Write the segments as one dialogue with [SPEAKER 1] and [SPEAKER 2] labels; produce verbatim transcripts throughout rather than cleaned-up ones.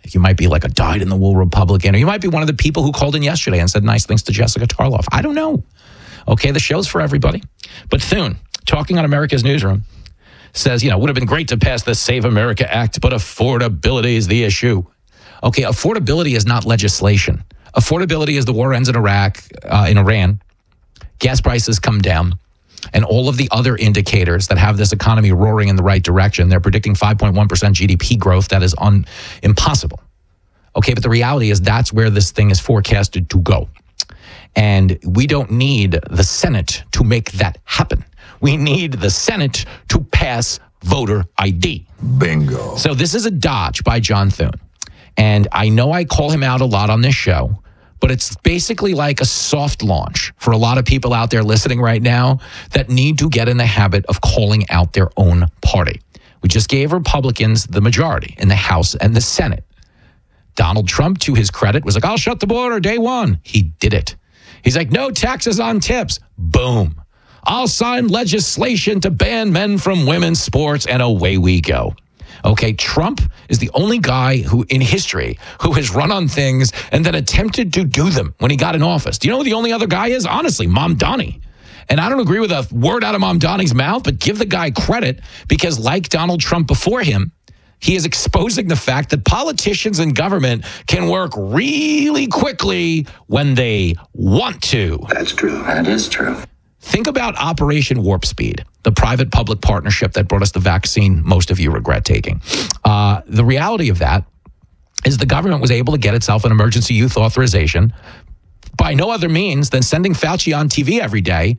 [SPEAKER 1] You might be like a dyed-in-the-wool Republican, or you might be one of the people who called in yesterday and said nice things to Jessica Tarloff. I don't know. Okay, the show's for everybody. But Thune, talking on America's Newsroom, says, you know, would have been great to pass the Save America Act, but affordability is the issue. Okay, affordability is not legislation. Affordability is the war ends in Iraq, uh, in Iran, gas prices come down, and all of the other indicators that have this economy roaring in the right direction. They're predicting five point one percent G D P growth. That is un- impossible. Okay, but the reality is that's where this thing is forecasted to go. And we don't need the Senate to make that happen. We need the Senate to pass voter I D.
[SPEAKER 2] Bingo.
[SPEAKER 1] So this is a dodge by John Thune. And I know I call him out a lot on this show, but it's basically like a soft launch for a lot of people out there listening right now that need to get in the habit of calling out their own party. We just gave Republicans the majority in the House and the Senate. Donald Trump, to his credit, was like, I'll shut the border day one. He did it. He's like, no taxes on tips. Boom. I'll sign legislation to ban men from women's sports, and away we go. Okay, Trump is the only guy who in history who has run on things and then attempted to do them when he got in office. Do you know who the only other guy is? Honestly, Mamdani. And I don't agree with a word out of Mamdani's mouth, but give the guy credit because like Donald Trump before him, he is exposing the fact that politicians and government can work really quickly when they want to.
[SPEAKER 3] That's true. That is true.
[SPEAKER 1] Think about Operation Warp Speed, the private-public partnership that brought us the vaccine most of you regret taking. Uh, the reality of that is the government was able to get itself an emergency use authorization by no other means than sending Fauci on T V every day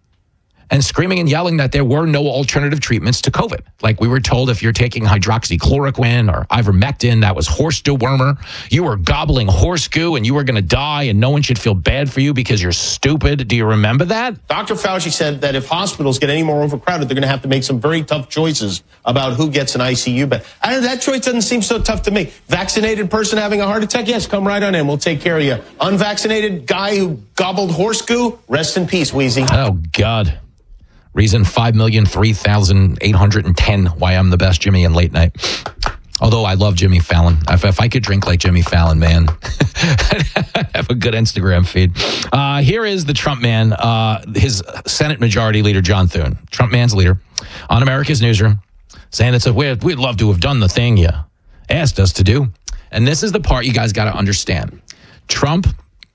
[SPEAKER 1] and screaming and yelling that there were no alternative treatments to COVID. Like we were told if you're taking hydroxychloroquine or ivermectin, that was horse dewormer. You were gobbling horse goo and you were going to die and no one should feel bad for you because you're stupid. Do you remember that?
[SPEAKER 4] Doctor Fauci said that if hospitals get any more overcrowded, they're going to have to make some very tough choices about who gets an I C U bed. I don't, that choice doesn't seem so tough to me. Vaccinated person having a heart attack? Yes, come right on in. We'll take care of you. Unvaccinated guy who gobbled horse goo? Rest in peace, Wheezy.
[SPEAKER 1] Oh, God. Reason five million three thousand eight hundred ten why I'm the best Jimmy in late night. Although I love Jimmy Fallon. If, if I could drink like Jimmy Fallon, man, I'd have a good Instagram feed. Uh, here is the Trump man, uh, his Senate Majority Leader, John Thune, Trump man's leader, on America's Newsroom, saying it's a, we'd, we'd love to have done the thing you asked us to do. And this is the part you guys got to understand. Trump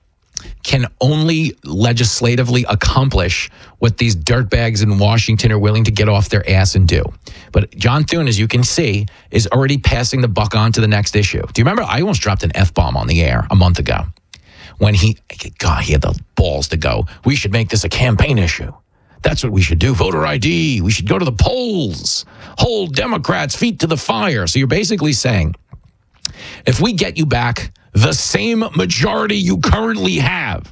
[SPEAKER 1] can only legislatively accomplish what these dirtbags in Washington are willing to get off their ass and do. But John Thune, as you can see, is already passing the buck on to the next issue. Do you remember? I almost dropped an F-bomb on the air a month ago when he, God, he had the balls to go, we should make this a campaign issue. That's what we should do. Voter I D. We should go to the polls. Hold Democrats' feet to the fire. So you're basically saying, if we get you back the same majority you currently have,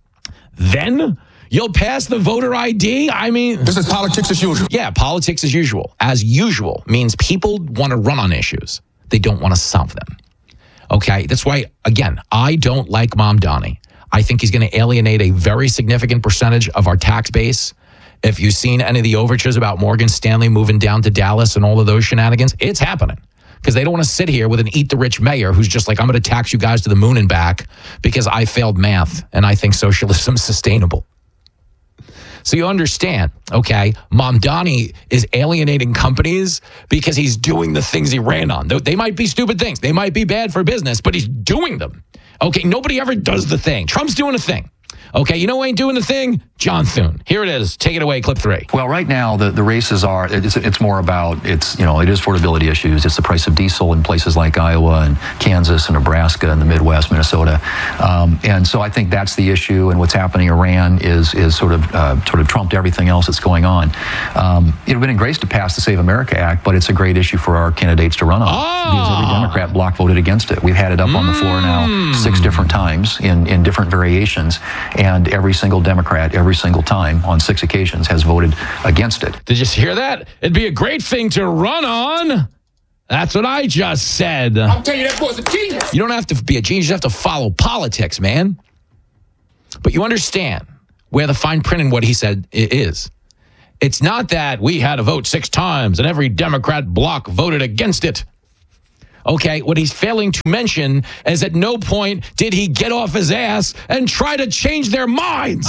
[SPEAKER 1] then you'll pass the voter I D? I mean...
[SPEAKER 2] This is politics as usual.
[SPEAKER 1] Yeah, politics as usual. As usual means people want to run on issues. They don't want to solve them. Okay? That's why, again, I don't like Mamdani. I think he's going to alienate a very significant percentage of our tax base. If you've seen any of the overtures about Morgan Stanley moving down to Dallas and all of those shenanigans, it's happening. Because they don't want to sit here with an eat-the-rich mayor who's just like, I'm going to tax you guys to the moon and back because I failed math and I think socialism's sustainable. So you understand, okay, Mamdani is alienating companies because he's doing the things he ran on. They might be stupid things. They might be bad for business, but he's doing them. Okay, nobody ever does the thing. Trump's doing a thing. Okay, you know who ain't doing the thing? John Thune. Here it is. Take it away, clip three.
[SPEAKER 5] Well, right now, the, the races are, it's, it's more about, it's, you know, it is affordability issues. It's the price of diesel in places like Iowa and Kansas and Nebraska and the Midwest, Minnesota. Um, and so I think that's the issue. And what's happening in Iran is is sort of uh, sort of trumped everything else that's going on. Um, it would have been great to pass the Save America Act, but it's a great issue for our candidates to run on.
[SPEAKER 1] Oh.
[SPEAKER 5] Because every Democrat bloc voted against it. We've had it up mm. on the floor now six different times in, in different variations. And every single Democrat, every single time, on six occasions, has voted against it.
[SPEAKER 1] Did you hear that? It'd be a great thing to run on. That's what I just said.
[SPEAKER 2] I'll tell you, that boy's a genius.
[SPEAKER 1] You don't have to be a genius. You have to follow politics, man. But you understand where the fine print in what he said is. It's not that we had to vote six times and every Democrat bloc voted against it. Okay, what he's failing to mention is at no point did he get off his ass and try to change their minds.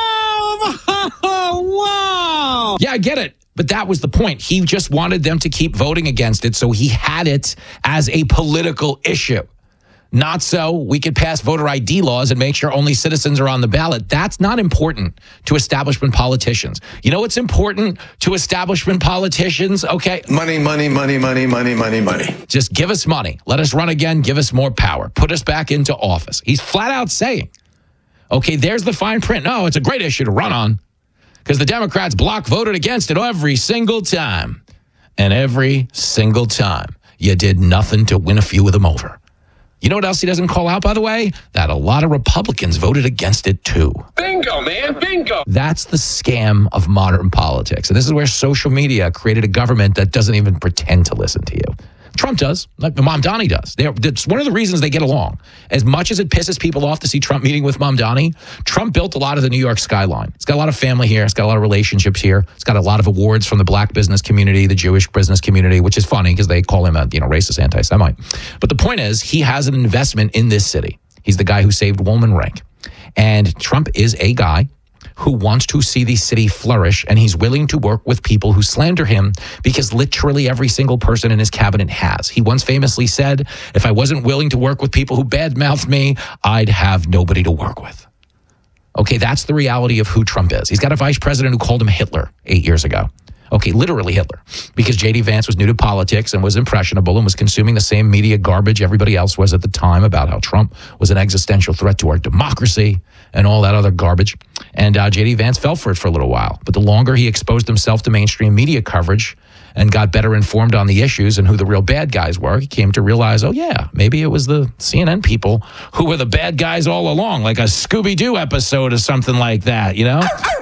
[SPEAKER 3] Oh, wow.
[SPEAKER 1] Yeah, I get it. But that was the point. He just wanted them to keep voting against it, so he had it as a political issue. Not so we could pass voter I D laws and make sure only citizens are on the ballot. That's not important to establishment politicians. You know what's important to establishment politicians? Okay.
[SPEAKER 2] Money, money, money, money, money, money, money.
[SPEAKER 1] Just give us money. Let us run again. Give us more power. Put us back into office. He's flat out saying, okay, there's the fine print. No, it's a great issue to run on because the Democrats block voted against it every single time. And every single time you did nothing to win a few of them over. You know what else he doesn't call out, by the way? That a lot of Republicans voted against it, too.
[SPEAKER 2] Bingo, man, bingo.
[SPEAKER 1] That's the scam of modern politics. And this is where social media created a government that doesn't even pretend to listen to you. Trump does, like Mamdani does. They're, it's one of the reasons they get along. As much as it pisses people off to see Trump meeting with Mamdani, Trump built a lot of the New York skyline. He's got a lot of family here. He's got a lot of relationships here. He's got a lot of awards from the black business community, the Jewish business community, which is funny because they call him a you know racist anti-Semite. But the point is, he has an investment in this city. He's the guy who saved Woolman Rink. And Trump is a guy who wants to see the city flourish, and he's willing to work with people who slander him because literally every single person in his cabinet has. He once famously said, if I wasn't willing to work with people who badmouthed me, I'd have nobody to work with. Okay, that's the reality of who Trump is. He's got a vice president who called him Hitler eight years ago. Okay, literally Hitler, because J D Vance was new to politics and was impressionable and was consuming the same media garbage everybody else was at the time about how Trump was an existential threat to our democracy and all that other garbage. And uh, J D Vance fell for it for a little while. But the longer he exposed himself to mainstream media coverage and got better informed on the issues and who the real bad guys were, he came to realize, oh, yeah, maybe it was the C N N people who were the bad guys all along, like a Scooby-Doo episode or something like that, you know?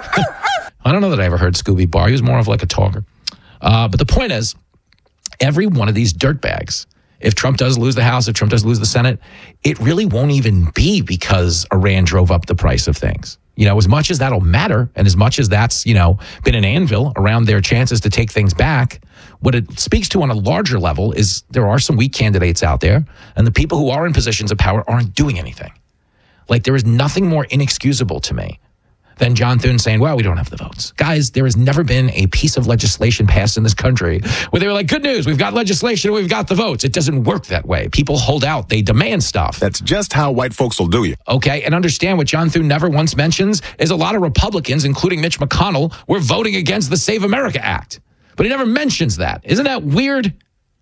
[SPEAKER 1] I don't know that I ever heard Scooby Bar. He was more of like a talker. Uh, but the point is, every one of these dirtbags, if Trump does lose the House, if Trump does lose the Senate, it really won't even be because Iran drove up the price of things. You know, as much as that'll matter and as much as that's, you know, been an anvil around their chances to take things back, what it speaks to on a larger level is there are some weak candidates out there, and the people who are in positions of power aren't doing anything. Like, there is nothing more inexcusable to me than John Thune saying, well, we don't have the votes. Guys, there has never been a piece of legislation passed in this country where they were like, good news, we've got legislation, we've got the votes. It doesn't work that way. People hold out, they demand stuff.
[SPEAKER 6] That's just how white folks will do you.
[SPEAKER 1] Okay, and understand what John Thune never once mentions is a lot of Republicans, including Mitch McConnell, were voting against the Save America Act. But he never mentions that. Isn't that weird?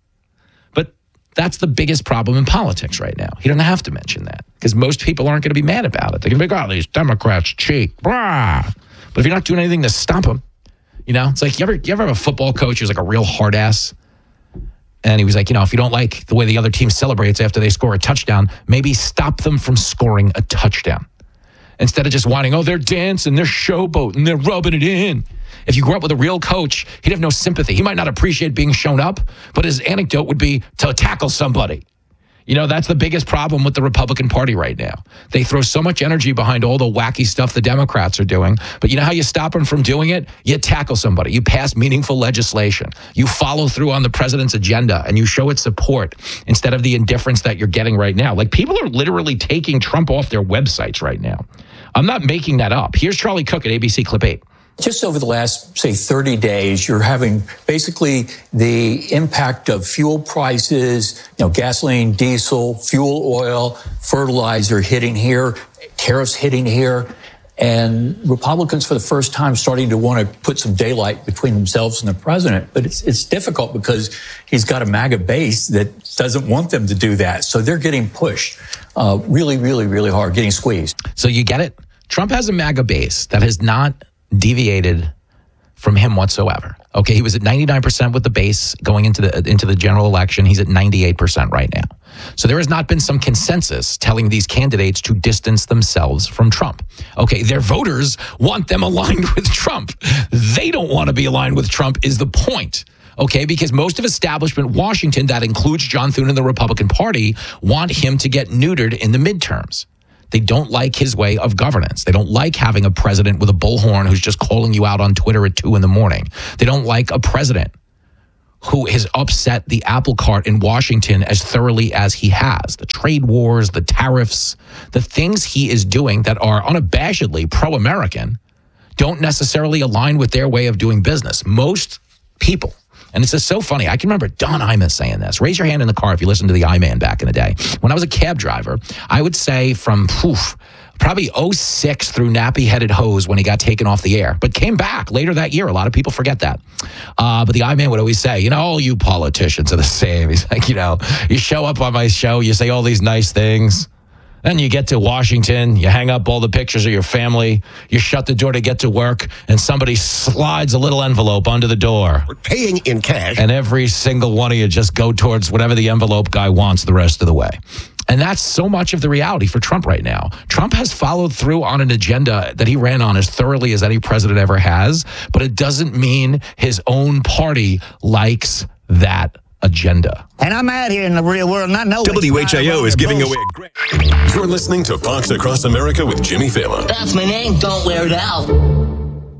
[SPEAKER 1] But that's the biggest problem in politics right now. He doesn't have to mention that because most people aren't going to be mad about it. They're going to be like, oh, these Democrats cheat. Blah. But if you're not doing anything to stop them, you know, it's like you ever, you ever have a football coach who's like a real hard ass? And he was like, you know, if you don't like the way the other team celebrates after they score a touchdown, maybe stop them from scoring a touchdown. Instead of just whining, oh, they're dancing, they're showboating, they're rubbing it in. If you grew up with a real coach, he'd have no sympathy. He might not appreciate being shown up, but his anecdote would be to tackle somebody. You know, that's the biggest problem with the Republican Party right now. They throw so much energy behind all the wacky stuff the Democrats are doing. But you know how you stop them from doing it? You tackle somebody. You pass meaningful legislation. You follow through on the president's agenda and you show it support instead of the indifference that you're getting right now. Like, people are literally taking Trump off their websites right now. I'm not making that up. Here's Charlie Cook at A B C Clip eight.
[SPEAKER 7] Just over the last, say, thirty days, you're having basically the impact of fuel prices, you know, gasoline, diesel, fuel oil, fertilizer hitting here, tariffs hitting here, and Republicans for the first time starting to want to put some daylight between themselves and the president. But it's it's difficult because he's got a MAGA base that doesn't want them to do that. So they're getting pushed uh, really, really, really hard, getting squeezed.
[SPEAKER 1] So you get it? Trump has a MAGA base that has not deviated from him whatsoever. Okay, he was at ninety-nine percent with the base going into the into the general election. He's at ninety-eight percent right now. So there has not been some consensus telling these candidates to distance themselves from Trump. Okay, their voters want them aligned with Trump. They don't want to be aligned with Trump is the point. Okay, because most of establishment Washington, that includes John Thune and the Republican Party, want him to get neutered in the midterms. They don't like his way of governance. They don't like having a president with a bullhorn who's just calling you out on Twitter at two in the morning. They don't like a president who has upset the apple cart in Washington as thoroughly as he has. The trade wars, the tariffs, the things he is doing that are unabashedly pro-American don't necessarily align with their way of doing business. Most people, and it's just so funny. I can remember Don Imus saying this. Raise your hand in the car if you listened to the I-Man back in the day. When I was a cab driver, I would say from poof, probably oh six through nappy-headed hose when he got taken off the air, but came back later that year. A lot of people forget that. Uh, but the I-Man would always say, you know, all you politicians are the same. He's like, you know, you show up on my show, you say all these nice things. Then you get to Washington, you hang up all the pictures of your family, you shut the door to get to work, and somebody slides a little envelope under the door.
[SPEAKER 3] We're paying in cash.
[SPEAKER 1] And every single one of you just go towards whatever the envelope guy wants the rest of the way. And that's so much of the reality for Trump right now. Trump has followed through on an agenda that he ran on as thoroughly as any president ever has, but it doesn't mean his own party likes that agenda.
[SPEAKER 8] And I'm out here in the real world, not knowing.
[SPEAKER 6] W H I O is giving away a great... You're listening to Fox Across America with Jimmy Fallon.
[SPEAKER 8] That's my name. Don't wear it out.